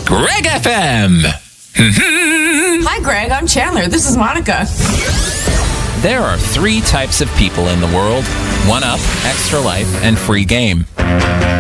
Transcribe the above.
Greg FM. Hi, Greg. I'm Chandler. This is Monica. There are 3 types of people in the world: 1UP, Extra Life, and Free Game.